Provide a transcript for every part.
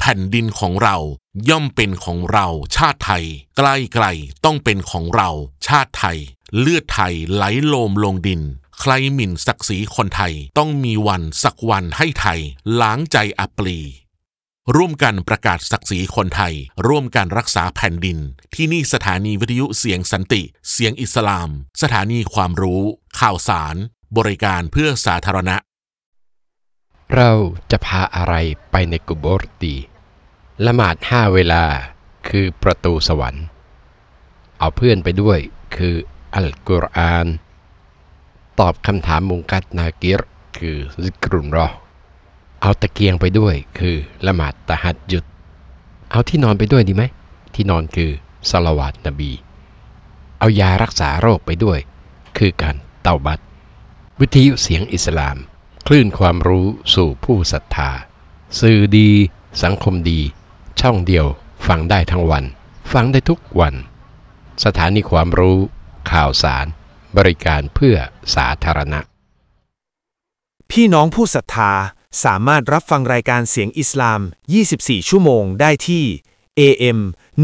แผ่นดินของเราย่อมเป็นของเราชาติไทยใกล้ๆต้องเป็นของเราชาติไทยเลือดไทยไหลโลมลงดินใครหมิ่นศักดิ์ศรีคนไทยต้องมีวันสักวันให้ไทยล้างใจอับปลีร่วมกันประกาศศักดิ์ศรีคนไทยร่วมกันรักษาแผ่นดินที่นี่สถานีวิทยุเสียงสันติเสียงอิสลามสถานีความรู้ข่าวสารบริการเพื่อสาธารณะเราจะพาอะไรไปในกุโบร์ตีละหมาด5 เวลาคือประตูสวรรค์เอาเพื่อนไปด้วยคืออัลกุรอานตอบคำถามมุงกัดนากิรคือซิกรุนรอเอาตะเกียงไปด้วยคือละหมาดตะฮัดญุดเอาที่นอนไปด้วยดีไหมที่นอนคือศอลาวาตนบีเอายารักษาโรคไปด้วยคือการเตาบัตวิทยุเสียงอิสลามคลื่นความรู้สู่ผู้ศรัทธาสื่อดีสังคมดีช่องเดียวฟังได้ทั้งวันฟังได้ทุกวันสถานีความรู้ข่าวสารบริการเพื่อสาธารณะพี่น้องผู้ศรัทธาสามารถรับฟังรายการเสียงอิสลาม 24 ชั่วโมงได้ที่ AM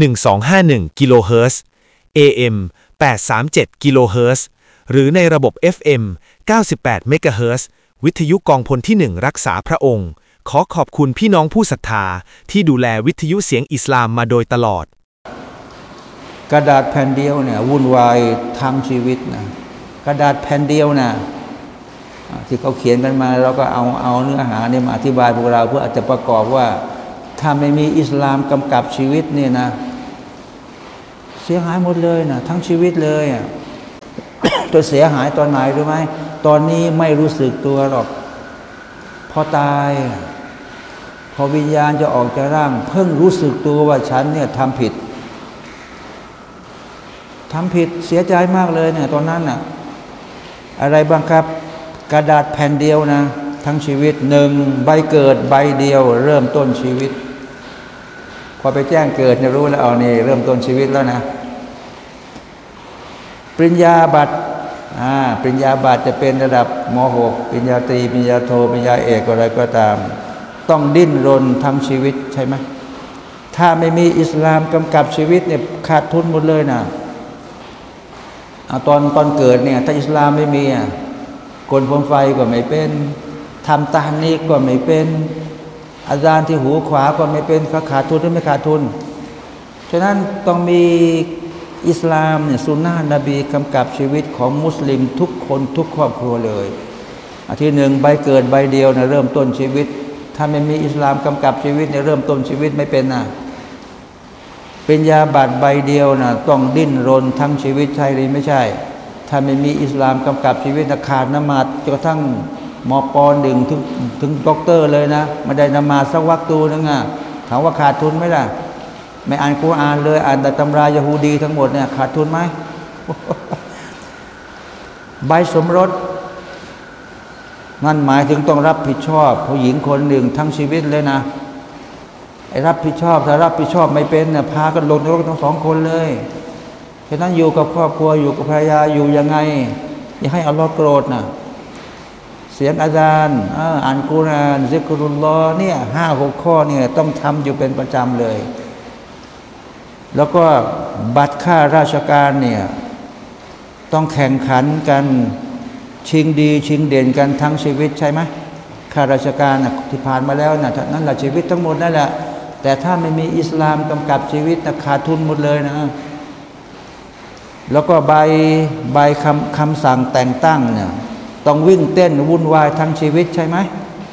1251 กิโลเฮิรตซ์ AM 837 กิโลเฮิรตซ์หรือในระบบ FM 98 เมกะเฮิรตซ์วิทยุกองพลที่ 1 รักษาพระองค์ขอขอบคุณพี่น้องผู้ศรัทธาที่ดูแลวิทยุเสียงอิสลามมาโดยตลอดกระดาษแผ่นเดียวเนี่ยวุ่นวายทั้งชีวิตนะกระดาษแผ่นเดียวนะที่เขาเขียนกันมาเราก็เอาเนื้อหาเนี่ยมาอธิบายพวกเราเพื่ออาจจะประกอบว่าถ้าไม่มีอิสลามกำกับชีวิตเนี่ยนะเสียหายหมดเลยนะทั้งชีวิตเลยตัวเสียหายตอนไหนรู้ไหมตอนนี้ไม่รู้สึกตัวหรอกพอตายพอวิญญาณจะออกจากร่างเพิ่งรู้สึกตัวว่าฉันเนี่ยทำผิดเสียใจมากเลยเนี่ยตอนนั้นน่ะอะไรบ้างครับกระดาษแผ่นเดียวนะทั้งชีวิต1ใบเกิดใบเดียวเริ่มต้นชีวิตพอไปแจ้งเกิดเนี่ยรู้แล้วเอานี่เริ่มต้นชีวิตแล้วนะปริญญาบัตรปริญญาบัตรจะเป็นระดับม.6 ปริญญาตรีปริญญาโทปริญญาเอกอะไรก็ตามต้องดิ้นรนทั้งชีวิตใช่ไหมถ้าไม่มีอิสลามกำกับชีวิตเนี่ยขาดทุนหมดเลยนะตอนเกิดเนี่ยถ้าอิสลามไม่มีกลพรมไฟก็ไม่เป็นทำตานีก็ไม่เป็นอาจารย์ที่หูขวาก็ไม่เป็นขาดทุนหรือไม่ขาดทุนฉะนั้นต้องมีอิสลามเนี่ยสุนนะนบีกำกับชีวิตของมุสลิมทุกคนทุกครอบครัวเลยที่1ใบเกิดใบเดียวนะเริ่มต้นชีวิตถ้าไม่มีอิสลามกำกับชีวิตเนี่ยเริ่มต้นชีวิตไม่เป็นนะปริญญาบัตรใบเดียวนะต้องดิ้นรนทั้งชีวิตใช่หรือไม่ใช่ถ้าไม่มีอิสลามกำกับชีวิตขาดนมาดจนกระทั่งมป.1ถึงด็อกเตอร์เลยนะไม่ได้นมาดสักวักตูนึงถามว่าขาดทุนไหมล่ะไม่อ่านกุรอานเลยอ่านแต่ตำรายะฮูดีทั้งหมดเนี่ยขาดทุนไหม ใบสมรสนั่นหมายถึงต้องรับผิดชอบผู้หญิงคนหนึ่งทั้งชีวิตเลยนะไอ้รับผิดชอบถ้ารับผิดชอบไม่เป็นเนี่ยพากันลงนรกทั้ง2 คนเลยฉะนั้นอยู่กับครอบครัวอยู่กับภรรยาอยู่ยังไงอย่าให้อัลลอฮ์โกรธนะเสียงอาจารย์อ่านกุรอานซิกรุลลอฮ์เนี่ย5-6 ข้อเนี่ยต้องทำอยู่เป็นประจำเลยแล้วก็บัตรข้าราชการเนี่ยต้องแข่งขันกันชิงดีชิงเด่นกันทั้งชีวิตใช่ไหมข้าราชการที่ผ่านมาแล้วนั่นแหละชีวิตทั้งหมดนั่นแหละแต่ถ้าไม่มีอิสลามกำกับชีวิตขาดทุนหมดเลยนะแล้วก็ใบคำสั่งแต่งตั้งเนี่ยต้องวิ่งเต้นวุ่นวายทั้งชีวิตใช่ไหม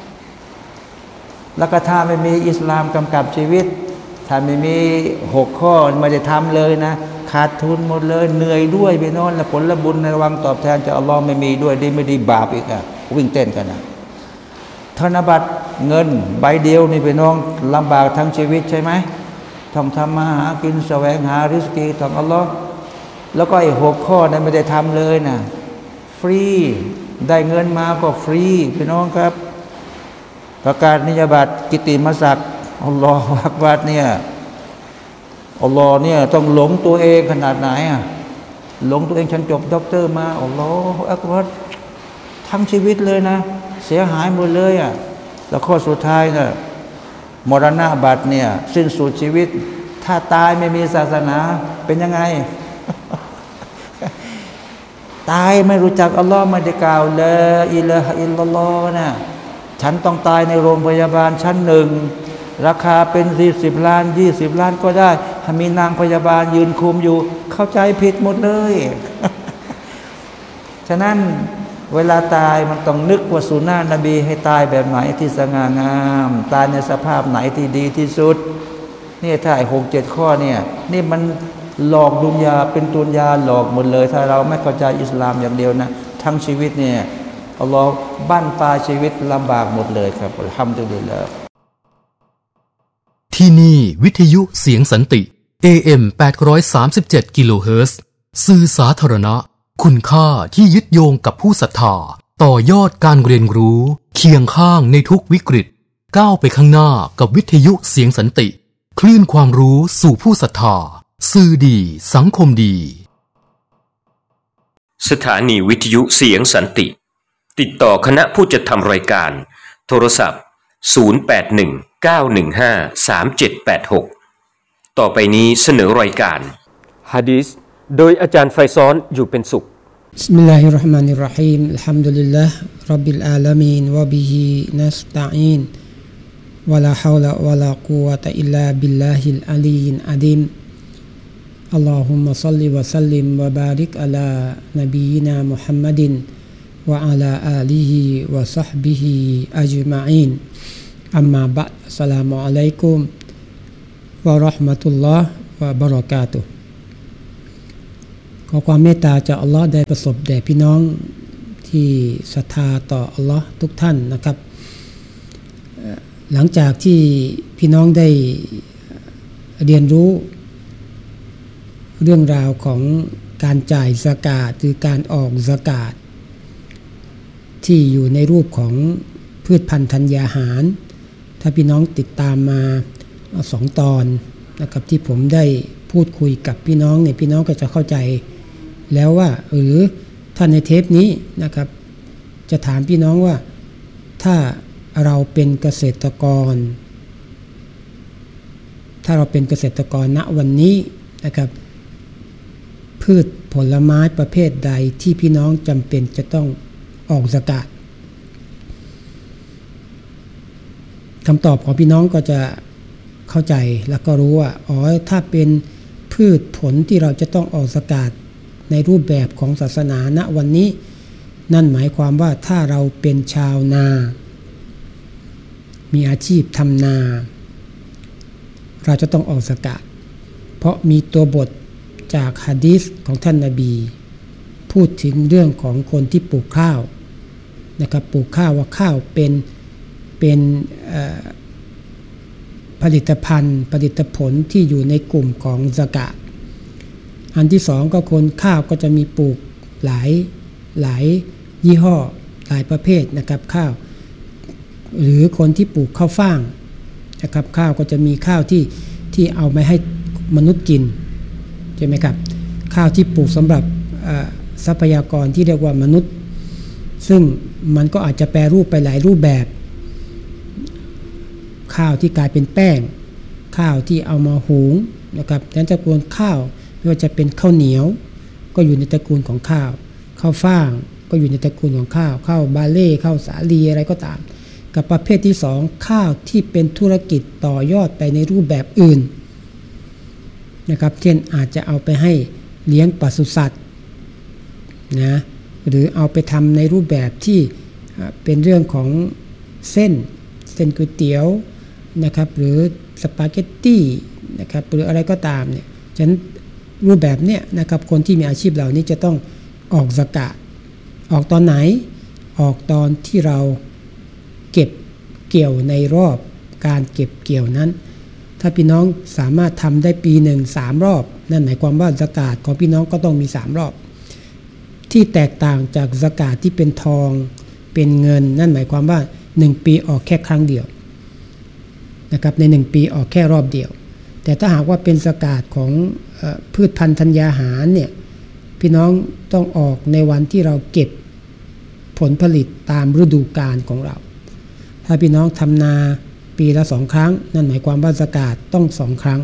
แล้วก็ถ้าไม่มีอิสลามกำกับชีวิตถ้าไม่มี6 ข้อไม่ได้ทำเลยนะขาดทุนหมดเลยเหนื่อยด้วยไปนอนและผลบุญในระหว่างตอบแทนจากอัลลอฮ์ไม่มีด้วยดีไม่ดีบาปอีกวิ่งเต้นกันนะธนบัตรเงินใบเดียวนี่ไปน้องลำบากทั้งชีวิตใช่ไหมต้องทำมาหากินแสวงหาริสกีของอัลลอฮ์แล้วก็ไอ้6 ข้อนั้นไม่ได้ทำเลยนะฟรีได้เงินมาก็ฟรีพี่น้องครับประกาศนิยบัตรกิตติมศักดิ์อัลลอฮฺอักบัรเนี่ยอัลลอฮ์เนี่ยต้องหลงตัวเองขนาดไหนหลงตัวเองฉันจบด็อกเตอร์มาอัลลอฮฺอักบัรทั้งชีวิตเลยนะเสียหายหมดเลยแล้วข้อสุดท้ายนะมรณะบัตรเนี่ยสิ้นสุดชีวิตถ้าตายไม่มีศาสนาเป็นยังไง ตายไม่รู้จักอัลลอฮ์ไม่ได้กล่าวละอิลาฮะอิลลัลลอฮ์นะฉันต้องตายในโรงพยาบาลชั้นหนึ่งราคาเป็น10 ล้าน20 ล้านก็ได้ถ้ามีนางพยาบาลยืนคุมอยู่เข้าใจผิดหมดเลย ฉะนั้นเวลาตายมันต้องนึกว่าสุนนะนบีให้ตายแบบไหนที่สง่างามตายในสภาพไหนที่ดีที่สุดนี่ถ้าไอ้6-7 ข้อเนี่ยนี่มันหลอกดุนยาเป็นตุนยาหลอกหมดเลยถ้าเราไม่เข้าใจอิสลามอย่างเดียวนะทั้งชีวิตเนี่ยอัลลอฮ์บั้นปลายชีวิตลำบากหมดเลยครับอัลฮัมดุลิลลาห์ที่นี่วิทยุเสียงสันติ AM 837 กิโลเฮิรตซ์สื่อสาธารณะคุณค่าที่ยึดโยงกับผู้ศรัทธาต่อยอดการเรียนรู้เคียงข้างในทุกวิกฤตก้าวไปข้างหน้ากับวิทยุเสียงสันติคลื่นความรู้สู่ผู้ศรัทธาสื่อดีสังคมดีสถานีวิทยุเสียงสันติติดต่อคณะผู้จัดทำรายการโทรศัพท์0819153786ต่อไปนี้เสนอรายการหะดีษโดยอาจารย์ไฟซ้อนอยู่เป็นสุขบิสมิลลาฮิรเราะห์มานิรเราะฮีมอัลฮัมดุลิลลาห์ร็อบบิลอาลามีนวะบิฮินัสตะอีนวะลาฮาวละวะลากุวะตะอิลลาบิลลาฮิลอาลียิลอะซีมอัลลอฮุมมะศ็อลลิวะซัลลิมวะบาริกอะลานบียินามุฮัมมัดวะอะลาอาลิฮิวะศ็อฮบิฮิอัจมะอีนอัมมาบะดอัสสลามุอะลัยกุมวะเราะห์มะตุลลอฮ์วะบะเราะกาตุฮ์ขอความเมตตาจากอัลลอฮ์ได้ประสบแด่พี่น้องที่ศรัทธาต่ออัลลอฮ์ทุกท่านนะครับหลังจากที่พี่น้องได้เรียนรู้เรื่องราวของการจ่ายซะกาตหรือการออกซะกาตที่อยู่ในรูปของพืชพันธุ์ธัญญาหารถ้าพี่น้องติดตามมา2 ตอนนะครับที่ผมได้พูดคุยกับพี่น้องเนี่ยพี่น้องก็จะเข้าใจแล้วว่าหรือท่านในเทปนี้นะครับจะถามพี่น้องว่าถ้าเราเป็นเกษตรกรณวันนี้นะครับพืชผลไม้ประเภทใดที่พี่น้องจำเป็นจะต้องออกซะกาตคำตอบของพี่น้องก็จะเข้าใจแล้วก็รู้ว่าถ้าเป็นพืชผลที่เราจะต้องออกซะกาตในรูปแบบของศาสนาณวันนี้นั่นหมายความว่าถ้าเราเป็นชาวนามีอาชีพทำนาเราจะต้องออกซะกาตเพราะมีตัวบทจากหะดีษของท่านนบีพูดถึงเรื่องของคนที่ปลูกข้าวนะครับปลูกข้าวว่าข้าวเป็นผลิตภัณฑ์ผลิตผลที่อยู่ในกลุ่มของซะกาตอันที่สองก็คนข้าวก็จะมีปลูกหลายยี่ห้อหลายประเภทนะครับข้าวหรือคนที่ปลูกข้าวฟ่างนะครับข้าวก็จะมีข้าวที่เอาไปให้มนุษย์กินใช่ไหมครับข้าวที่ปลูกสำหรับทรัพยากรที่เรียกว่ามนุษย์ซึ่งมันก็อาจจะแปรรูปไปหลายรูปแบบข้าวที่กลายเป็นแป้งข้าวที่เอามาหุงนะครับนั้นตระกูลข้าวไม่ว่าจะเป็นข้าวเหนียวก็อยู่ในตระกูลของข้าวฟ่างก็อยู่ในตระกูลของข้าวบาเล่ข้าวสาลีอะไรก็ตามกับประเภทที่2ข้าวที่เป็นธุรกิจต่อยอดไปในรูปแบบอื่นนะครับเช่นอาจจะเอาไปให้เลี้ยงปศุสัตว์นะหรือเอาไปทำในรูปแบบที่เป็นเรื่องของเส้นก๋วยเตี๋ยวนะครับหรือสปาเกตตี้นะครับหรืออะไรก็ตามเนี่ยฉะนั้นรูปแบบเนี้ยนะครับคนที่มีอาชีพเหล่านี้จะต้องออกซะกาตออกตอนไหนออกตอนที่เราเก็บเกี่ยวในรอบการเก็บเกี่ยวนั้นถ้าพี่น้องสามารถทำได้ปีหนึ่ง3 รอบนั่นหมายความว่าซะกาตของพี่น้องก็ต้องมี3 รอบที่แตกต่างจากซะกาตที่เป็นทองเป็นเงินนั่นหมายความว่า1 ปีออกแค่ครั้งเดียวนะครับใน1 ปีออกแค่รอบเดียวแต่ถ้าหากว่าเป็นซะกาตของพืชพันธุ์ธัญญาหารเนี่ยพี่น้องต้องออกในวันที่เราเก็บผลผลิตตามฤดูกาลของเราถ้าพี่น้องทำนาปีละ2 ครั้งนั่นหมายความว่าซะกาตต้อง2 ครั้ง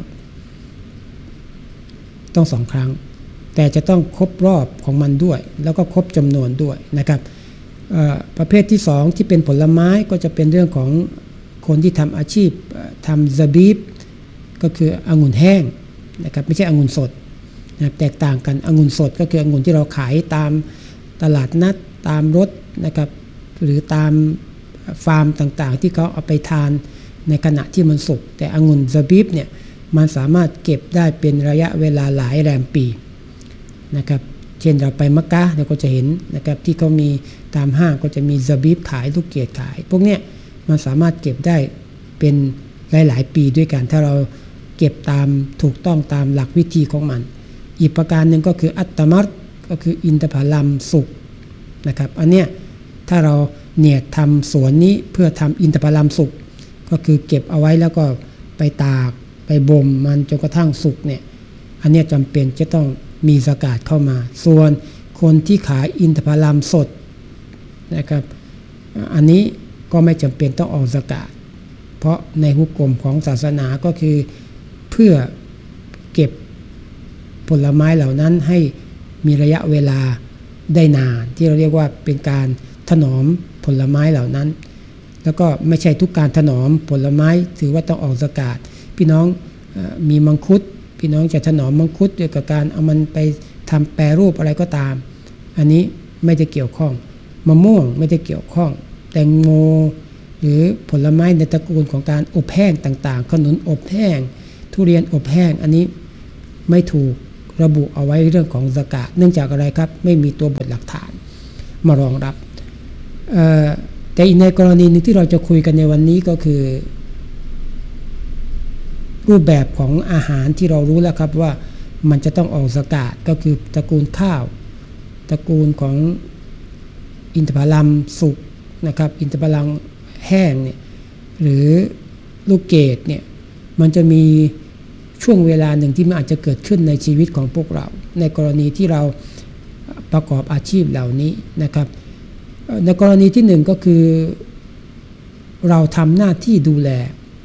แต่จะต้องครบรอบของมันด้วยแล้วก็ครบจำนวนด้วยนะครับประเภทที่2ที่เป็นผลไม้ก็จะเป็นเรื่องของคนที่ทำอาชีพทำซะบีบก็คือองุ่นแห้งนะครับไม่ใช่องุ่นสดนะแตกต่างกันองุ่นสดก็คือองุ่นที่เราขายตามตลาดนัดตามรถนะครับหรือตามฟาร์มต่างๆที่เขาเอาไปทานในขณะที่มันสุกแต่องุ่นซะบีบเนี่ยมันสามารถเก็บได้เป็นระยะเวลาหลายแรมปีนะครับเช่นเราไปมักกะเราก็จะเห็นนะครับที่เขามีตามห้างก็จะมีซะบีบขายลูกเกดขายพวกเนี้ยมันสามารถเก็บได้เป็นหลายๆปีด้วยกันถ้าเราเก็บตามถูกต้องตามหลักวิธีของมันอีกประการหนึ่งก็คืออัตตมัรก็คืออินทผลัมสุกนะครับอันเนี้ยถ้าเราเนี่ยทำสวนนี้เพื่อทำอินทผลัมสุกก็คือเก็บเอาไว้แล้วก็ไปตากไปบ่มมันจนกระทั่งสุกเนี่ยอันเนี้ยจำเป็นจะต้องมีซะกาตเข้ามาส่วนคนที่ขายอินทผลัมสดนะครับอันนี้ก็ไม่จำเป็นต้องออกซะกาตเพราะในหุกกลมของศาสนาก็คือเพื่อเก็บผลไม้เหล่านั้นให้มีระยะเวลาได้นานที่เราเรียกว่าเป็นการถนอมผลไม้เหล่านั้นแล้วก็ไม่ใช่ทุกการถนอมผลไม้ถือว่าต้องออกซะกาตพี่น้องมีมังคุดพี่น้องจะถนอมมังคุดด้วยกับการเอามันไปทำแปรรูปอะไรก็ตามอันนี้ไม่ได้เกี่ยวข้องมะม่วงไม่ได้เกี่ยวข้องแตงโมหรือผลไม้ในตระกูลของการอบแห้งต่างๆขนุนอบแห้งทุเรียนอบแห้งอันนี้ไม่ถูกระบุเอาไว้เรื่องของซะกาตเนื่องจากอะไรครับไม่มีตัวบทหลักฐานมารองรับแต่อีกในกรณีนึงที่เราจะคุยกันในวันนี้ก็คือรูปแบบของอาหารที่เรารู้แล้วครับว่ามันจะต้องออกซะกาตก็คือตระกูลข้าวตระกูลของอินทผลัมสุกนะครับอินทผลัมแห้งเนี่ยหรือลูกเกดเนี่ยมันจะมีช่วงเวลาหนึ่งที่มันอาจจะเกิดขึ้นในชีวิตของพวกเราในกรณีที่เราประกอบอาชีพเหล่านี้นะครับในกรณีที่หนึ่งก็คือเราทำหน้าที่ดูแล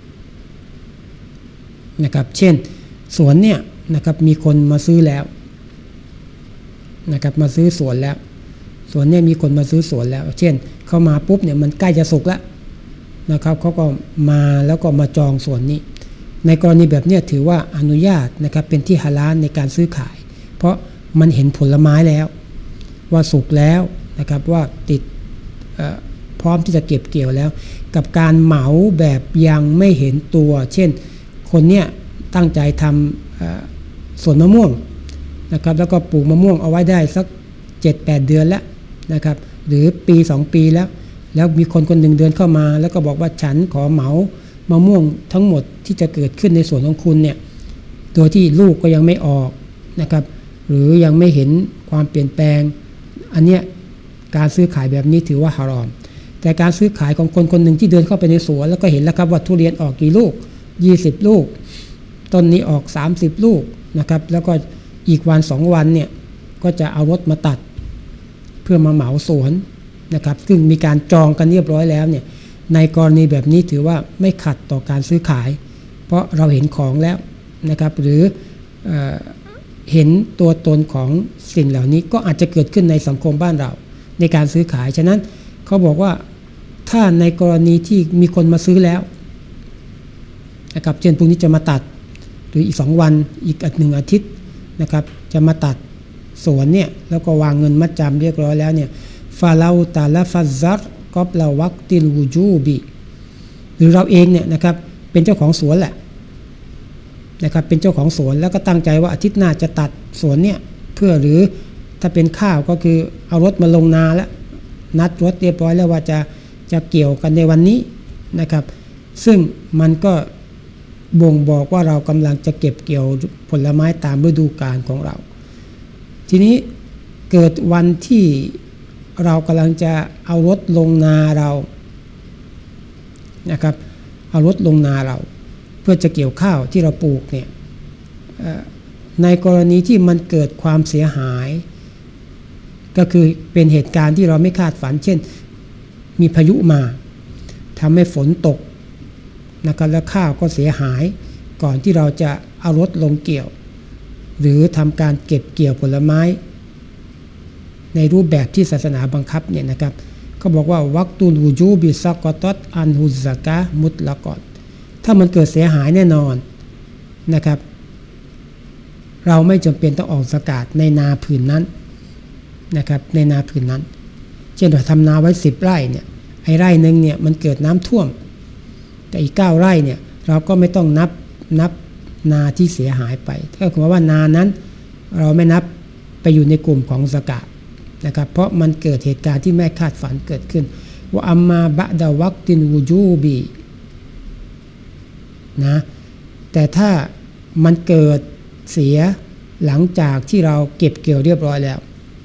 นะครับเช่นสวนเนี่ยนะครับมีคนมาซื้อแล้วนะครับมาซื้อสวนแล้วสวนเนี่ยมีคนมาซื้อสวนแล้วเช่นเข้ามาปุ๊บเนี่ยมันใกล้จะสุกแล้วนะครับเขาก็มาแล้วก็มาจองสวนนี้ในกรณีแบบนี้ถือว่าอนุญาตนะครับเป็นที่ฮาลาลในการซื้อขายเพราะมันเห็นผลไม้แล้วว่าสุกแล้วนะครับว่าติดพร้อมที่จะเก็บเกี่ยวแล้วกับการเหมาแบบยังไม่เห็นตัวเช่นคนเนี้ยตั้งใจทำสวนมะม่วงนะครับแล้วก็ปลูกมะม่วงเอาไว้ได้สัก 7-8 เดือนแล้วนะครับหรือปี2ปีแล้วมีคนคนหนึ่งเดินเข้ามาแล้วก็บอกว่าฉันขอเหมามะม่วงทั้งหมดที่จะเกิดขึ้นในสวนของคุณเนี่ยโดยที่ลูกก็ยังไม่ออกนะครับหรือยังไม่เห็นความเปลี่ยนแปลงอันเนี้ยการซื้อขายแบบนี้ถือว่าฮารอมแต่การซื้อขายของคนคนหนึ่งที่เดินเข้าไปในสวนแล้วก็เห็นแล้วครับว่าทุเรียนออกกี่ลูก20ลูกต้นนี้ออก30ลูกนะครับแล้วก็อีกวัน2วันเนี่ยก็จะเอารถมาตัดเพื่อมาเหมาสวนนะครับซึ่งมีการจองกันเรียบร้อยแล้วเนี่ยในกรณีแบบนี้ถือว่าไม่ขัดต่อการซื้อขายเพราะเราเห็นของแล้วนะครับหรือเห็นตัวตนของสิ่งเหล่านี้ก็อาจจะเกิดขึ้นในสังคมบ้านเราในการซื้อขายฉะนั้นเขาบอกว่าถ้าในกรณีที่มีคนมาซื้อแล้วนะครับเช่นพรุ่งนี้จะมาตัดหรืออีก2วันอีก1อาทิตย์นะครับจะมาตัดสวนเนี่ยแล้วก็วางเงินมัดจำเรียบร้อยแล้วเนี่ยฟาลาตาลาฟัซซัรกอบลาวักติลวูจูบีหรือเราเองเนี่ยนะครับเป็นเจ้าของสวนแหละนะครับเป็นเจ้าของสวนแล้วก็ตั้งใจว่าอาทิตย์หน้าจะตัดสวนเนี่ยเพื่อหรือถ้าเป็นข้าวก็คือเอารถมาลงนาแล้วนัดรถเรียบร้อยแล้วว่าจะเกี่ยวกันในวันนี้นะครับซึ่งมันก็บ่งบอกว่าเรากำลังจะเก็บเกี่ยวผลไม้ตามฤดูกาลของเราทีนี้เกิดวันที่เรากำลังจะเอารถลงนาเรานะครับเอารถลงนาเราเพื่อจะเกี่ยวข้าวที่เราปลูกเนี่ยในกรณีที่มันเกิดความเสียหายก็คือเป็นเหตุการณ์ที่เราไม่คาดฝันเช่นมีพายุมาทำให้ฝนตกนะครับแล้วข้าวก็เสียหายก่อนที่เราจะเอารถลงเกี่ยวหรือทำการเก็บเกี่ยวผลไม้ในรูปแบบที่ศาสนาบังคับเนี่ยนะครับเขาบอกว่าวักตุลวูจูบิซักตัตอันฮุซะกะมุตละกอตถ้ามันเกิดเสียหายแน่นอนนะครับเราไม่จำเป็นต้องออกซะกาตในนาผืนนั้นนะครับในนาผืนนั้นเช่นเราทำนาไว้10 ไร่เนี่ยไอ้ไร่นึงเนี่ยมันเกิดน้ำท่วมแต่อีก9 ไร่เนี่ยเราก็ไม่ต้องนับนาที่เสียหายไปถ้าคือว่านานั้นเราไม่นับไปอยู่ในกลุ่มของซะกาตนะครับเพราะมันเกิดเหตุการณ์ที่ไม่คาดฝันเกิดขึ้นว่าอัมมาบะดะวักตินวูจูบีนะแต่ถ้ามันเกิดเสียหลังจากที่เราเก็บเกี่ยวเรียบร้อยแล้ว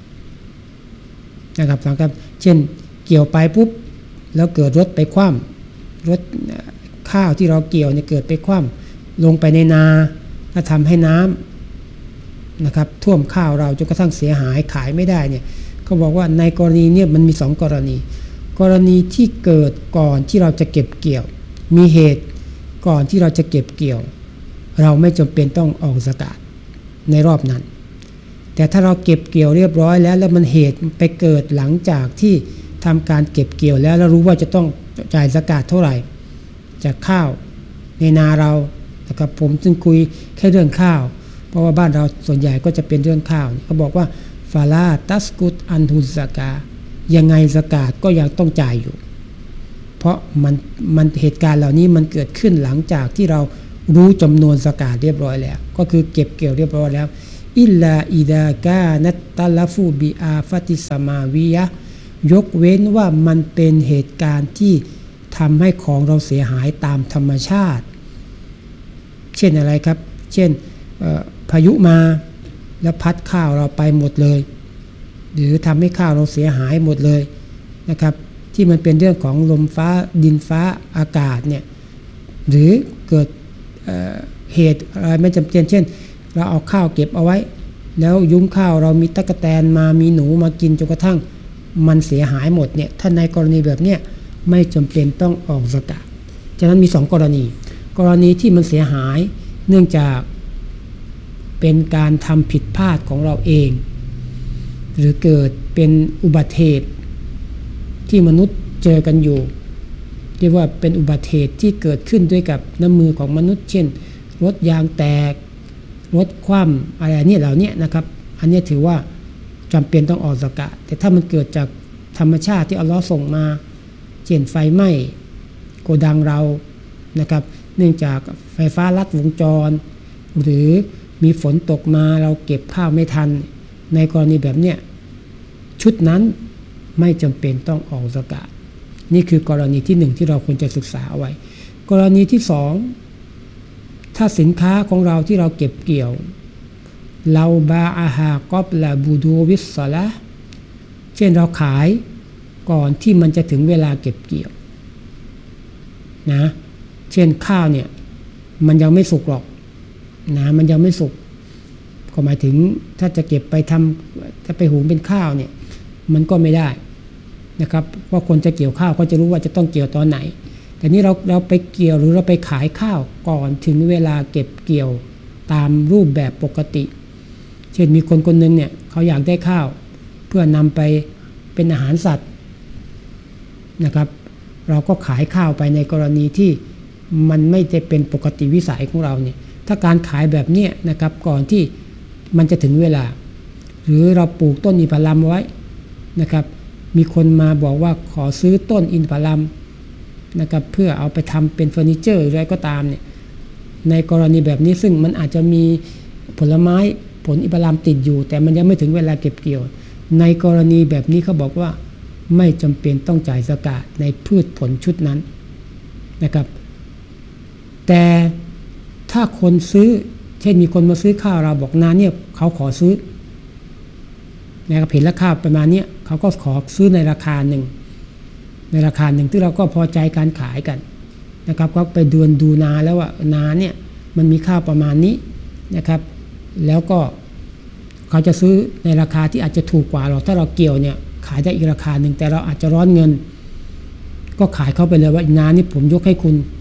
นะครับเช่นเกี่ยวไปปุ๊บแล้วเกิดรถไปคว่ำรถข้าวที่เราเกี่ยวเนี่ยเกิดไปคว่ำลงไปในนาถ้าทำให้น้ำนะครับท่วมข้าวเราจนกระทั่งเสียหายขายไม่ได้เนี่ยเขาบอกว่าในกรณีเนี่ยมันมี2 กรณีที่เกิดก่อนที่เราจะเก็บเกี่ยวมีเหตุก่อนที่เราจะเก็บเกี่ยวเราไม่จำเป็นต้องออกซะกาตในรอบนั้นแต่ถ้าเราเก็บเกี่ยวเรียบร้อยแล้วมันเหตุไปเกิดหลังจากที่ทำการเก็บเกี่ยวแล้วรู้ว่าจะต้องจ่ายซะกาตเท่าไหร่จากข้าวในนาเรานะครับผมจึงคุยแค่เรื่องข้าวเพราะว่าบ้านเราส่วนใหญ่ก็จะเป็นเรื่องข้าวเขาบอกว่าฟาลาตัสกุตอันทุซะกายังไงซะกาตก็ยังต้องจ่ายอยู่เพราะมันเหตุการณ์เหล่านี้มันเกิดขึ้นหลังจากที่เรารู้จำนวนซะกาตเรียบร้อยแล้วก็คือเก็บเกี่ยวเรียบร้อยแล้วอิลลาอิดากานัตตัลฟูบิอาฟติสมาวิยะยกเว้นว่ามันเป็นเหตุการณ์ที่ทำให้ของเราเสียหายตามธรรมชาติเช่นอะไรครับเช่นพายุมาแล้วพัดข้าวเราไปหมดเลยหรือทำให้ข้าวเราเสียหายหมดเลยนะครับที่มันเป็นเรื่องของลมฟ้าดินฟ้าอากาศเนี่ยหรือเกิดเหตุอะไรไม่จำเป็นเช่นเราเอาข้าวเก็บเอาไว้แล้วยุ้งข้าวเรามีตั๊กแตนมามีหนูมากินจนกระทั่งมันเสียหายหมดเนี่ยถ้าในกรณีแบบเนี้ยไม่จำเป็นต้องออกซะกาตฉะนั้นมี2 กรณีที่มันเสียหายเนื่องจากเป็นการทำผิดพลาดของเราเองหรือเกิดเป็นอุบัติเหตุที่มนุษย์เจอกันอยู่เรียกว่าเป็นอุบัติเหตุที่เกิดขึ้นด้วยกับน้ำมือของมนุษย์เช่นรถยางแตกรถคว่ำอะไรนี่เหล่านี้นะครับอันนี้ถือว่าจำเป็นต้องออกซะกาตแต่ถ้ามันเกิดจากธรรมชาติที่อัลเลาะห์ส่งมาเช่นไฟไหม้โกดังเรานะครับเนื่องจากไฟฟ้าลัดวงจรหรือมีฝนตกมาเราเก็บข้าวไม่ทันในกรณีแบบเนี้ยชุดนั้นไม่จำเป็นต้องออกซะกาตนี่คือกรณีที่1ที่เราควรจะศึกษาเอาไว้กรณีที่2ถ้าสินค้าของเราที่เราเก็บเกี่ยวเราบาอาฮากอบละบูดูวิสซะละเช่นเราขายก่อนที่มันจะถึงเวลาเก็บเกี่ยวนะเช่นข้าวเนี่ยมันยังไม่สุกหรอกนะมันยังไม่สุกก็หมายถึงถ้าจะเก็บไปถ้าไปหุงเป็นข้าวเนี่ยมันก็ไม่ได้นะครับว่าคนจะเกี่ยวข้าวก็จะรู้ว่าจะต้องเกี่ยวตอนไหนแต่นี่เราไปเกี่ยวหรือเราไปขายข้าวก่อนถึงเวลาเก็บเกี่ยวตามรูปแบบปกติเช่นมีคนนึงเนี่ยเขาอยากได้ข้าวเพื่อนำไปเป็นอาหารสัตว์นะครับเราก็ขายข้าวไปในกรณีที่มันไม่ได้เป็นปกติวิสัยของเราเนี่ยถ้าการขายแบบเนี้ยนะครับก่อนที่มันจะถึงเวลาหรือเราปลูกต้นอินทผลัมไว้นะครับมีคนมาบอกว่าขอซื้อต้นอินทผลัมนะครับเพื่อเอาไปทำเป็นเฟอร์นิเจอร์หรืออะไรก็ตามเนี่ยในกรณีแบบนี้ซึ่งมันอาจจะมีผลไม้ผลอินทผลัมติดอยู่แต่มันยังไม่ถึงเวลาเก็บเกี่ยวในกรณีแบบนี้เขาบอกว่าไม่จำเป็นต้องจ่ายซะกาตในพืชผลชุดนั้นนะครับแต่ถ้าคนซื้อเช่นมีคนมาซื้อข้าวเราบอกนาเนี่ยเขาขอซื้อนะครับเห็นราคาประมาณนี้เขาก็ขอซื้อในราคาหนึ่งที่เราก็พอใจการขายกันนะครับก็ไปดูนาแล้วว่านาเนี่ยมันมีข้าวประมาณนี้นะครับแล้วก็เขาจะซื้อในราคาที่อาจจะถูกกว่าเราถ้าเราเกี่ยวเนี่ยขายได้อีกราคาหนึ่งแต่เราอาจจะร้อนเงินก็ขายเข้าไปเลยว่านานี่ผมยกให้คุณ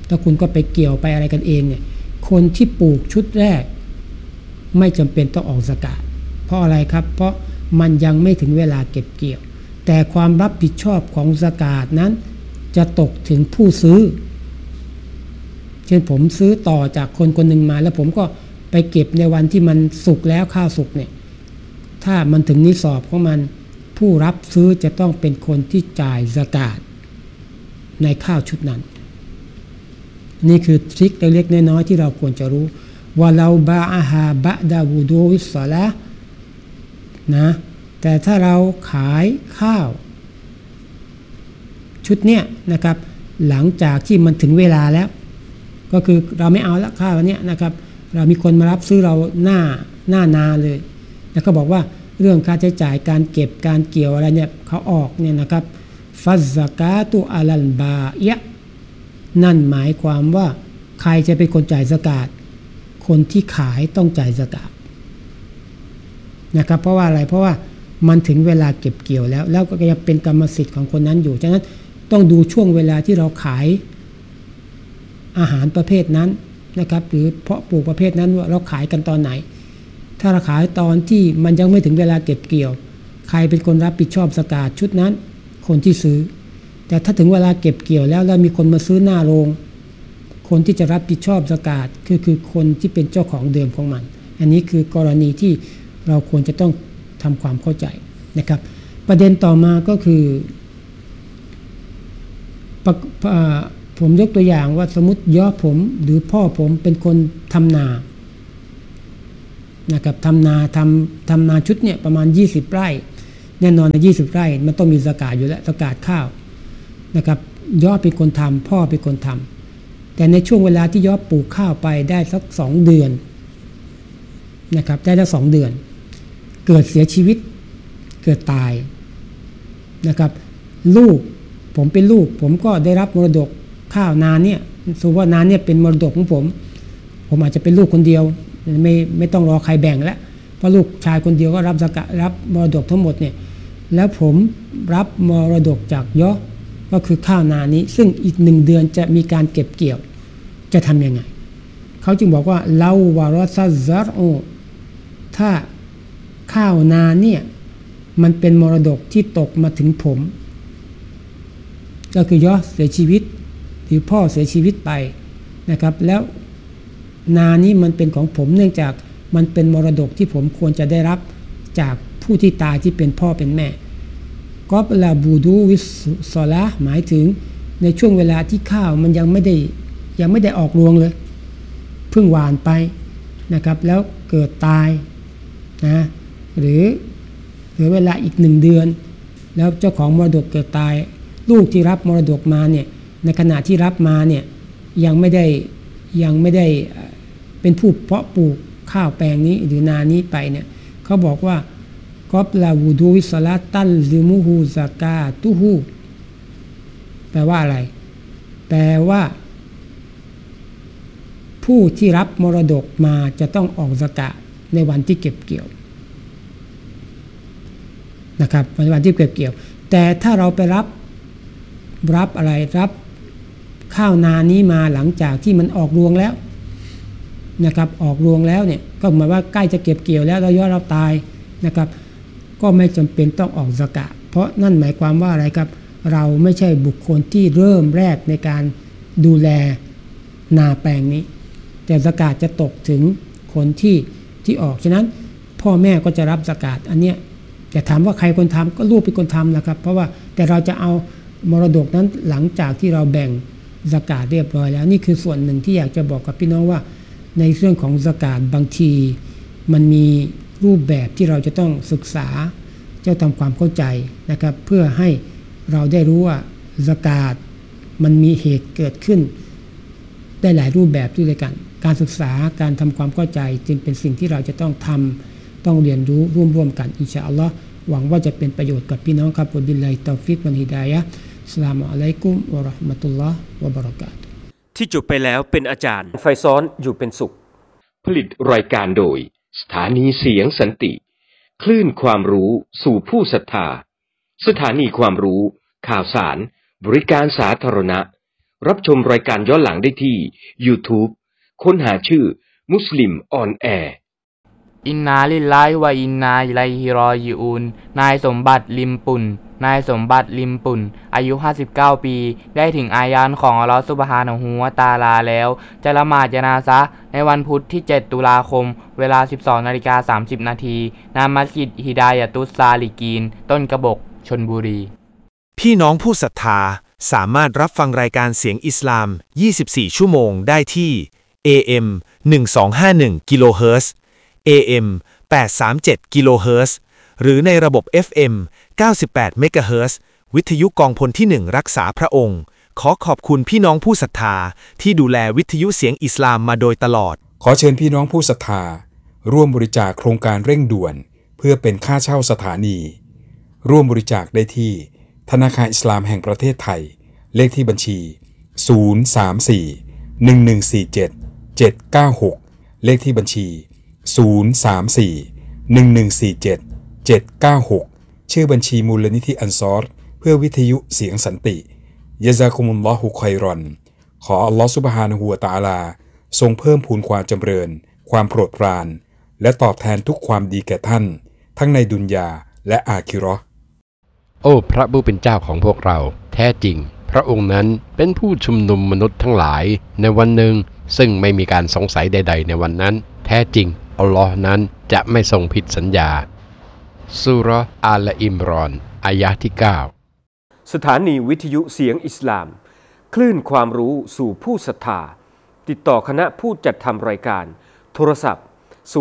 ถ้าคุณก็ไปเกี่ยวไปอะไรกันเองเนี่ยคนที่ปลูกชุดแรกไม่จำเป็นต้องออกซะกาตเพราะอะไรครับเพราะมันยังไม่ถึงเวลาเก็บเกี่ยวแต่ความรับผิดชอบของซะกาตนั้นจะตกถึงผู้ซื้อเช่นผมซื้อต่อจากคนคนหนึ่งมาแล้วผมก็ไปเก็บในวันที่มันสุกแล้วข้าวสุกเนี่ยถ้ามันถึงนิสอบของมันผู้รับซื้อจะต้องเป็นคนที่จ่ายซะกาตในข้าวชุดนั้นนี่คือทริคเล็กๆน้อยๆที่เราควรจะรู้ว่าเราบาอาฮาบะดาวูดูวิสซอละนะแต่ถ้าเราขายข้าวชุดเนี้ยนะครับหลังจากที่มันถึงเวลาแล้วก็คือเราไม่เอาละข้าวเนี้ยนะครับเรามีคนมารับซื้อเราหน้านาเลยแล้วก็บอกว่าเรื่องค่าใช้จ่ายการเก็บการเกี่ยวอะไรเนี่ยเขาออกเนี่ยนะครับฟัซซะกาตุอะลัลบาอิะนั่นหมายความว่าใครจะเป็นคนจ่ายซะกาตคนที่ขายต้องจ่ายซะกาตนะครับเพราะว่าอะไรเพราะว่ามันถึงเวลาเก็บเกี่ยวแล้วก็ยังเป็นกรรมสิทธิ์ของคนนั้นอยู่ฉะนั้นต้องดูช่วงเวลาที่เราขายอาหารประเภทนั้นนะครับหรือเพาะปลูกประเภทนั้นว่าเราขายกันตอนไหนถ้าเราขายตอนที่มันยังไม่ถึงเวลาเก็บเกี่ยวใครเป็นคนรับผิดชอบซะกาตชุดนั้นคนที่ซื้อแต่ถ้าถึงเวลาเก็บเกี่ยวแล้วมีคนมาซื้อหน้าโรงคนที่จะรับผิดชอบซะกาตคือคนที่เป็นเจ้าของเดิมของมันอันนี้คือกรณีที่เราควรจะต้องทำความเข้าใจนะครับประเด็นต่อมาก็คือผมยกตัวอย่างว่าสมมติย่อผมหรือพ่อผมเป็นคนทำนานะครับทำนาชุดเนี่ยประมาณ20ไร่แน่นอนใน20ไร่มันต้องมีซะกาตอยู่แล้วซะกาตข้าวนะครับย่อเป็นคนทำพ่อเป็นคนทำแต่ในช่วงเวลาที่ย่อปลูกข้าวไปได้สัก2เดือนนะครับได้สัก2เดือนเกิดเสียชีวิตเกิดตายนะครับลูกผมเป็นลูกผมก็ได้รับมรดกข้าวนาเนี่ยสมมติว่านาเนี่ยเป็นมรดกของผมอาจจะเป็นลูกคนเดียวไม่ต้องรอใครแบ่งแล้วเพราะลูกชายคนเดียวก็รับมรดกทั้งหมดเนี่ยแล้วผมรับมรดกจากย่อก็คือข้าวนานี้ซึ่งอีก1เดือนจะมีการเก็บเกี่ยวจะทำยังไงเขาจึงบอกว่าลาวารซัซซาร์โอถ้าข้าวนาเนี่ยมันเป็นมรดกที่ตกมาถึงผมก็คือย่อเสียชีวิตหรือพ่อเสียชีวิตไปนะครับแล้วนานี้มันเป็นของผมเนื่องจากมันเป็นมรดกที่ผมควรจะได้รับจากผู้ที่ตายที่เป็นพ่อเป็นแม่กอบลาบูดูวิสซอละหมายถึงในช่วงเวลาที่ข้าวมันยังไม่ได้ออกรวงเลยเพิ่งหว่านไปนะครับแล้วเกิดตายนะหรือเหลือเวลาอีก1เดือนแล้วเจ้าของมรดกเกิดตายลูกที่รับมรดกมาเนี่ยในขณะที่รับมาเนี่ยยังไม่ได้เป็นผู้เพาะปลูกข้าวแปลงนี้หรือนานี้ไปเนี่ยเขาบอกว่ากอบลาวูดูวิสลาตัลซิมูฮูซากาตุฮูแปลว่าอะไรแปลว่าผู้ที่รับมรดกมาจะต้องออกซะกาตในวันที่เก็บเกี่ยวนะครับในวันที่เก็บเกี่ยวแต่ถ้าเราไปรับข้าวนานี้มาหลังจากที่มันออกรวงแล้วนะครับออกรวงแล้วเนี่ยก็หมายว่าใกล้จะเก็บเกี่ยวแล้วย่อเราตายนะครับก็ไม่จำเป็นต้องออกซะกาตเพราะนั่นหมายความว่าอะไรครับเราไม่ใช่บุคคลที่เริ่มแรกในการดูแลนาแปลงนี้แต่ซะกาตจะตกถึงคนที่ออกฉะนั้นพ่อแม่ก็จะรับซะกาตอันเนี้ยแต่ถามว่าใครคนทำก็ลูกเป็นคนทำนะครับเพราะว่าแต่เราจะเอามรดกนั้นหลังจากที่เราแบ่งซะกาตเรียบร้อยแล้วนี่คือส่วนหนึ่งที่อยากจะบอกกับพี่น้องว่าในเรื่องของซะกาตบางทีมันมีรูปแบบที่เราจะต้องศึกษาจะทำความเข้าใจนะครับเพื่อให้เราได้รู้ว่าซะกาตมันมีเหตุเกิดขึ้นได้หลายรูปแบบด้วยกันการศึกษาการทำความเข้าใจจึงเป็นสิ่งที่เราจะต้องทำต้องเรียนรู้ร่วมกันอินชาอัลลอฮ์หวังว่าจะเป็นประโยชน์กับพี่น้องครับวะบิลลาฮิตตอฟิกวัลฮิดายะฮ์อัสสลามุอะลัยกุมวะเราะห์มะตุลลอฮ์วะบะเราะกาตุฮ์ที่จบไปแล้วเป็นอาจารย์ไฟซ้อนอยู่เป็นสุขผลิตรายการโดยสถานีเสียงสันติคลื่นความรู้สู่ผู้ศรัทธาสถานีความรู้ข่าวสารบริการสาธารณะรับชมรายการย้อนหลังได้ที่ YouTube ค้นหาชื่อมุสลิมออนแอร์อินนาลิลลาฮิวะอินนาอิลัยฮิรอญิอูนนายสมบัติลิมปุ่นอายุ59ปีได้ถึงอายานของอัลเลาะห์ซุบฮานะฮูวะตะอาลาแล้วจะละหมาดญะนาซะห์ในวันพุธที่7ตุลาคมเวลา 12:30 น.ณมัสยิดฮิดายะตุสซาลิกีนต้นกระบอกชลบุรีพี่น้องผู้ศรัทธาสามารถรับฟังรายการเสียงอิสลาม24ชั่วโมงได้ที่ AM 1251กิโลเฮิรตซ์ AM 837กิโลเฮิรตซ์หรือในระบบ FM 98เมกะเฮิรตซ์วิทยุกองพลที่1รักษาพระองค์ขอขอบคุณพี่น้องผู้ศรัทธาที่ดูแลวิทยุเสียงอิสลามมาโดยตลอดขอเชิญพี่น้องผู้ศรัทธาร่วมบริจาคโครงการเร่งด่วนเพื่อเป็นค่าเช่าสถานีร่วมบริจาคได้ที่ธนาคารอิสลามแห่งประเทศไทยเลขที่บัญชี034-1147-796เลขที่บัญชี034-1147-796ชื่อบัญชีมูลนิธิอันซอรเพื่อวิทยุเสียงสันติยะซากุมุลลอฮุค็อยรอนขออัลลอฮฺซุบฮานะฮูวะตะอาลาทรงเพิ่มพูนความจำเริญความโปรดปรานและตอบแทนทุกความดีแก่ท่านทั้งในดุนยาและอาคิเราะห์โอ้พระผู้เป็นเจ้าของพวกเราแท้จริงพระองค์นั้นเป็นผู้ชุมนุมมนุษย์ทั้งหลายในวันหนึ่งซึ่งไม่มีการสงสัยใดๆในวันนั้นแท้จริงอัลลอฮ์นั้นจะไม่ทรงผิดสัญญาซูเราะห์อาลอิมรอนอายะห์ที่9 สถานีวิทยุเสียงอิสลามคลื่นความรู้สู่ผู้ศรัทธาติดต่อคณะผู้จัดทำรายการโทรศัพท์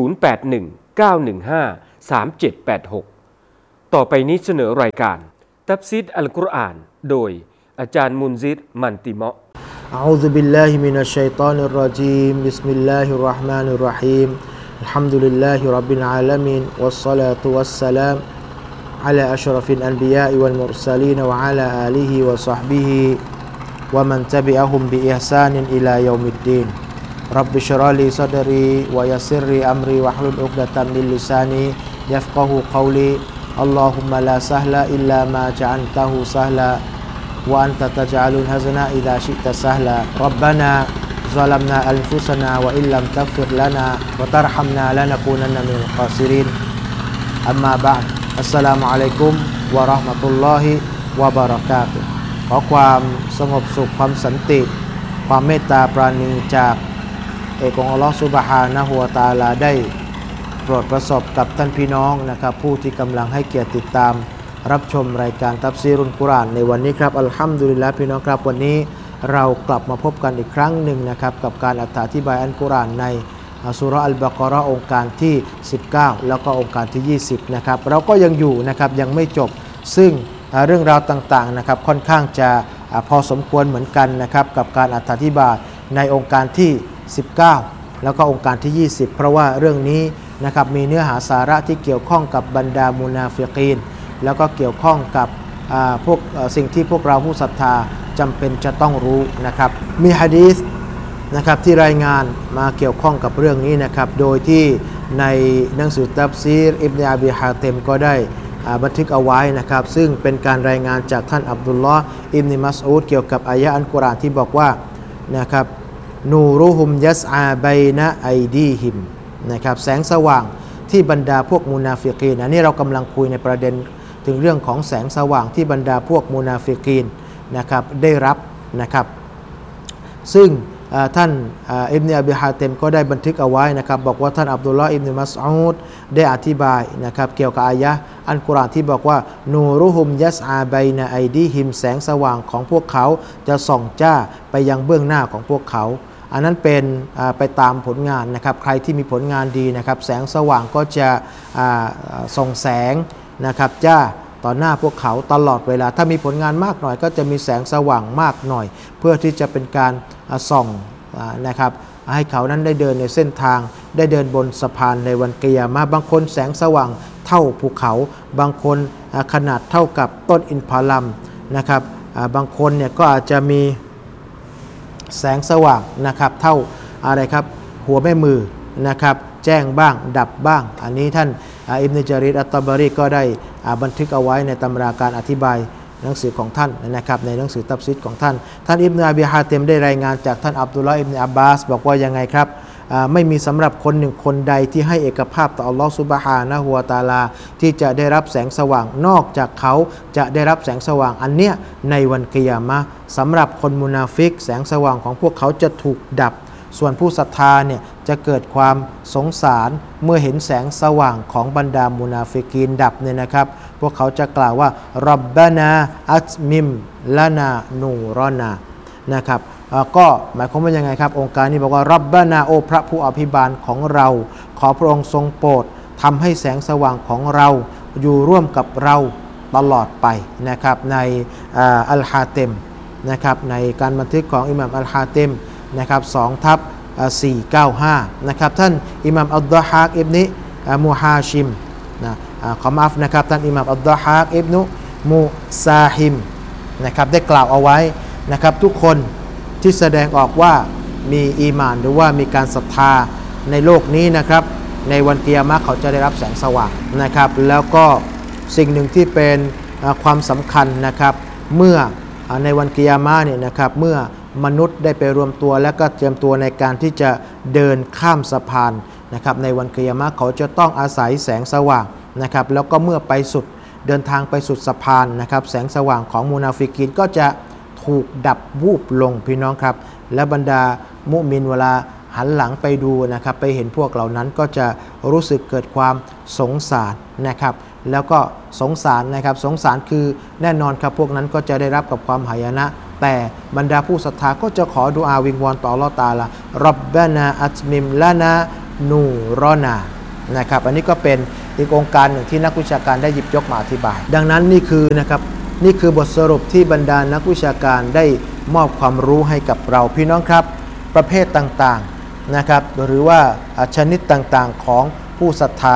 0819153786ต่อไปนี้เสนอรายการตัฟซีรอัลกุรอานโดยอาจารย์มุนซิรมันติเมาะห์อะอูซุบิลลาฮิมินัชชัยฏอนิรเราะญีมบิสมิลลาฮิรเราะห์มานิรเราะฮีมอัลฮัมดุลิลลาฮิร็อบบิลอาลามีนวัสศอลาตุวัสสลามอะลาอัชเราะฟิลอันบิยาวัลมุรซะลีนวะอะลาอาลิฮิวะศอฮบิฮิวะมันตะบิอะฮุมบิอิห์ซานินอิลายอมิดดีนร็อบบิชเราะห์ลีซอดรีวะยัสซิรลีอัมรีวะฮลุลอุกดะตัมมินลิซานียัฟกะฮูกอลี اللهم لا سهل إلا ما جعلته سهلا وأنت تجعل الحزن إذا شئت سهلا ربنا ظلمنا أنفسنا وإن لم تغفر لنا وترحمنا لنكونن من الخاسرين أما بعد السلام عليكم ورحمة الله وبركاته ขอความสงบสุขความสันติความเมตตาปราณีจากเอกองค์อัลเลาะห์ซุบฮานะฮูวะตะอาลาได้โปรดประสบกับท่านพี่น้องนะครับผู้ที่กำลังให้เกียรติติดตามรับชมรายการตัฟซีรุลกุรอานในวันนี้ครับอัลฮัมดุลิลละห์พี่น้องครับวันนี้เรากลับมาพบกันอีกครั้งหนึ่งนะครับกับการอธิบายอัลกุรอานในซูเราะห์อัลบะเกาะเราะห์องค์การที่19แล้วก็องค์การที่20นะครับเราก็ยังอยู่นะครับยังไม่จบซึ่งเรื่องราวต่างๆนะครับค่อนข้างจะพอสมควรเหมือนกันนะครับกับการอธิบายในองค์การที่19แล้วก็องค์การที่20เพราะว่าเรื่องนี้นะครับมีเนื้อหาสาระที่เกี่ยวข้องกับบรรดามุนาฟิกีนแล้วก็เกี่ยวข้องกับพวกสิ่งที่พวกเราผู้ศรัทธาจำเป็นจะต้องรู้นะครับมีหะดีษนะครับที่รายงานมาเกี่ยวข้องกับเรื่องนี้นะครับโดยที่ในหนังสือตัฟซีรอิบนุอะบีฮาติมก็ได้บันทึกเอาไว้นะครับซึ่งเป็นการรายงานจากท่านอับดุลลอฮ์อิบนุมัสอูดเกี่ยวกับอายะห์อัลกุรอานที่บอกว่านะครับนูรุฮุมยัสอาบัยนะไอดีฮิมนะครับแสงสว่างที่บรรดาพวกมุนาฟิกีนอันนี้เรากำลังคุยในประเด็นถึงเรื่องของแสงสว่างที่บรรดาพวกมุนาฟิกีนนะครับได้รับนะครับซึ่งท่านอิบนุอะบีฮาติมก็ได้บันทึกเอาไว้นะครับบอกว่าท่านอับดุลลอฮ์อิบนุมัสอูดได้อธิบายนะครับเกี่ยวกับอายะห์อัลกุรอานที่บอกว่านูรุฮุมยัสอาบัยนะไอดีฮิมแสงสว่างของพวกเขาจะส่องจ้าไปยังเบื้องหน้าของพวกเขาอันนั้นเป็นไปตามผลงานนะครับใครที่มีผลงานดีนะครับแสงสว่างก็จะส่องแสงนะครับจ้าต่อหน้าพวกเขาตลอดเวลาถ้ามีผลงานมากหน่อยก็จะมีแสงสว่างมากหน่อยเพื่อที่จะเป็นการส่องนะครับให้เขานั้นได้เดินในเส้นทางได้เดินบนสะพานในวันกิยามะห์บางคนแสงสว่างเท่าภูเขาบางคนขนาดเท่ากับต้นอินทผลัมนะครับบางคนเนี่ยก็อาจจะมีแสงสว่างนะครับเท่าอะไรครับหัวแม่มือนะครับแจ้งบ้างดับบ้างอันนี้ท่านอิบนุจารีรอัตตะบารีก็ได้บันทึกเอาไว้ในตำราการอธิบายหนังสือของท่านนะครับในหนังสือตัฟซีรของท่านอิบนุอบีฮาติมได้รายงานจากท่านอับดุลลอฮ์อิบนุอับบาสบอกว่ายังไงครับไม่มีสำหรับคนหนึ่งคนใดที่ให้เอกภาพต่ออัลลอฮฺซุบฮานะฮูวะตะอาลาที่จะได้รับแสงสว่างนอกจากเขาจะได้รับแสงสว่างอันเนี้ยในวันกิยามะห์สำหรับคนมุนาฟิกแสงสว่างของพวกเขาจะถูกดับส่วนผู้ศรัทธาเนี่ยจะเกิดความสงสารเมื่อเห็นแสงสว่างของบรรดามุนาฟิกีนดับเนี่ยนะครับพวกเขาจะกล่าวว่าร็อบบานาอัตมิมลานานูรอนานะครับก็หมายความว่ายังไงครับองค์การนี้บอกว่าร็อบบานาโอพระผู้อภิบาลของเราขอพระองค์ทรงโปรดทำให้แสงสว่างของเราอยู่ร่วมกับเราตลอดไปนะครับในอัลฮาเต็มนะครับในการบันทึกของอิหม่ามอัลฮาเต็มนะครับ2/495นะครับท่านอิหม่ามอัลฎอฮากอิบนิมูฮาชิมนะขอมาฟนะครับท่านอิหม่ามอัลฎอฮากอิบนุมูซาฮิมนะครับได้กล่าวเอาไว้นะครับทุกคนที่แสดงออกว่ามีอีหม่านหรือว่ามีการศรัทธาในโลกนี้นะครับในวันกิยามะห์เขาจะได้รับแสงสว่างนะครับแล้วก็สิ่งหนึ่งที่เป็นความสำคัญนะครับเมื่อในวันกิยามะห์เนี่ยนะครับเมื่อมนุษย์ได้ไปรวมตัวและก็เตรียมตัวในการที่จะเดินข้ามสะพานนะครับในวันกิยามะห์เขาจะต้องอาศัยแสงสว่างนะครับแล้วก็เมื่อไปสุดเดินทางไปสุดสะพานนะครับแสงสว่างของมุนาฟิกีนก็จะถูกดับวูบลงพี่น้องครับและบรรดามุมินเวลาหันหลังไปดูนะครับไปเห็นพวกเหล่านั้นก็จะรู้สึกเกิดความสงสารนะครับแล้วก็สงสารนะครับสงสารคือแน่นอนครับพวกนั้นก็จะได้รับกับความหายนะแต่บรรดาผู้ศรัทธาก็จะขอดุอาวิงวอนต่ออัลเลาะห์ตะอาลาร็อบบานาอัตมิมลานานูรอนานะครับอันนี้ก็เป็นอีกองค์การหนึ่งที่นักวิชาการได้หยิบยกมาอธิบายดังนั้นนี่คือนะครับนี่คือบทสรุปที่บรรดานักวิชาการได้มอบความรู้ให้กับเราพี่น้องครับประเภทต่างๆนะครับหรือว่าชนิดต่างๆของผู้ศรัทธา